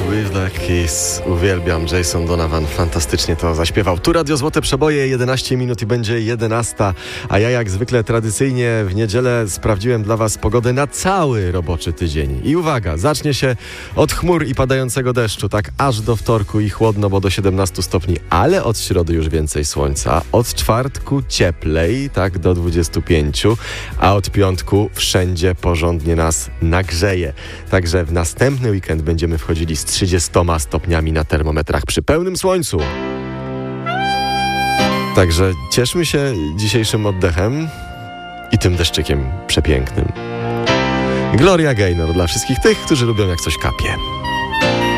With the Kiss. Uwielbiam, Jason Donovan fantastycznie to zaśpiewał. Tu Radio Złote Przeboje, 11 minut i będzie 11, a ja jak zwykle tradycyjnie w niedzielę sprawdziłem dla was pogodę na cały roboczy tydzień. I uwaga, zacznie się od chmur i padającego deszczu, tak aż do wtorku i chłodno, bo do 17 stopni, ale od środy już więcej słońca, od czwartku cieplej, tak do 25, a od piątku wszędzie porządnie nas nagrzeje. Także w następny weekend będziemy wchodzili z 30 stopniami na termometrach przy pełnym słońcu. Także cieszmy się dzisiejszym oddechem i tym deszczykiem przepięknym. Gloria Gaynor dla wszystkich tych, którzy lubią jak coś kapie.